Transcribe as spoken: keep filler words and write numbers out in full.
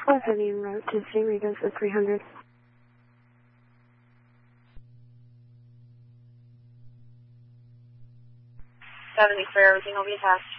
four heavy en route to Saint Rita's at three hundred. seventy for everything will be attached.